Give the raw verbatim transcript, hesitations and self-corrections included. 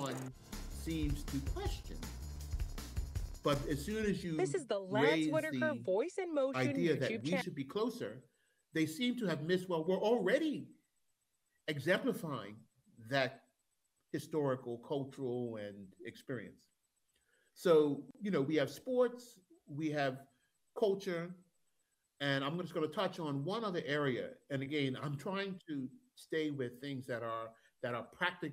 one seems to question. But as soon as This you is the Lance raise Whitaker the Voice in Motion idea that YouTube we channel. should be closer, they seem to have missed, well, we're already exemplifying that historical, cultural, and experience. So, you know, we have sports, we have culture, and I'm just going to touch on one other area. And again, I'm trying to stay with things that are that are practical